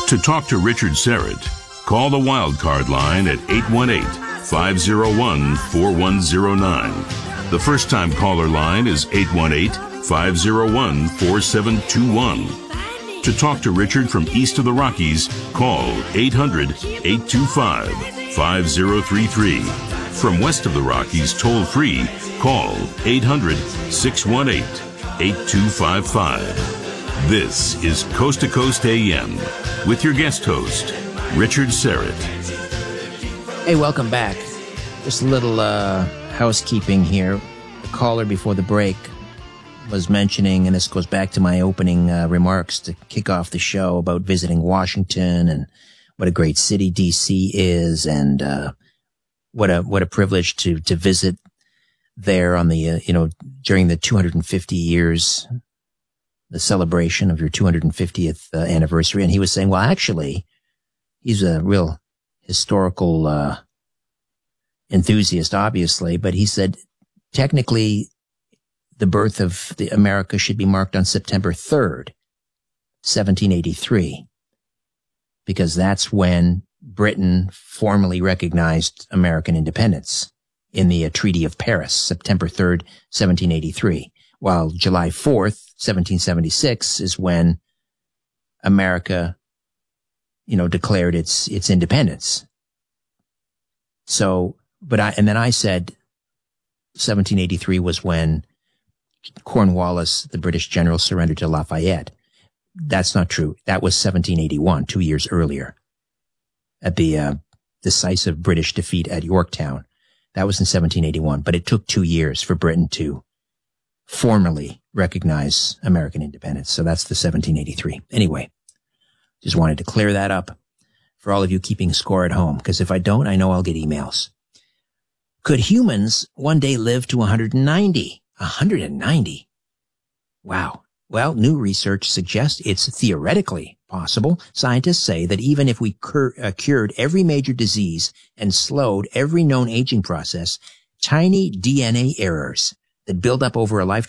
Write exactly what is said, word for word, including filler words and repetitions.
To talk to Richard Syrett, call the Wildcard line at eight one eight, five oh one, four one oh nine. The first-time caller line is eight one eight, five oh one, four seven two one. To talk to Richard from east of the Rockies, call eight hundred, eight two five, five oh three three. From west of the Rockies, toll-free, call eight hundred, six one eight, eight two five five. This is Coast to Coast A M with your guest host, Richard Syrett. Hey, welcome back. Just a little uh, housekeeping here. The caller before the break was mentioning, and this goes back to my opening uh, remarks to kick off the show about visiting Washington and what a great city D C is, and uh, what a what a privilege to to visit there on the uh, you know during the two hundred fifty years, the celebration of your two hundred fiftieth uh, anniversary. And he was saying, well, actually, he's a real historical uh, enthusiast, obviously, but he said technically the birth of the America should be marked on September third, seventeen eighty-three, because that's when Britain formally recognized American independence in the uh, Treaty of Paris, September third, seventeen eighty-three, while July fourth, seventeen seventy-six is when America, you know, declared its its independence. So, but I, and then I said seventeen eighty-three was when Cornwallis, the British general, surrendered to Lafayette. That's not true. That was seventeen eighty-one, two years earlier, at the uh, decisive British defeat at Yorktown. That was in seventeen eighty-one, but it took two years for Britain to formally recognize American independence. So that's the seventeen eighty-three. Anyway, just wanted to clear that up for all of you keeping score at home, because if I don't, I know I'll get emails. Could humans one day live to one hundred ninety? one hundred ninety. Wow. Well, new research suggests it's theoretically possible. Scientists say that even if we cur- uh, cured every major disease and slowed every known aging process, tiny D N A errors that build up over a lifetime